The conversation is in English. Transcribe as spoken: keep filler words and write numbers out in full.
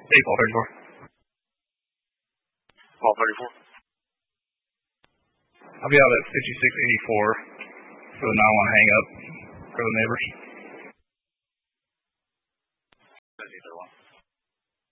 Hey, Paul thirty-four. Paul thirty-four. I'll be out at fifty-six eighty-four for the nine one hang up for the neighbors. That's either one.